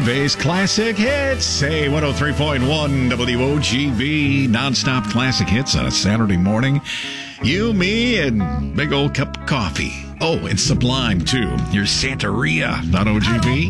Bay's classic hits. Say 103.1 WOGB. Non-stop classic hits on a Saturday morning. You, me, and big old cup of coffee. Oh, and Sublime, too. Here's Santeria on OGB.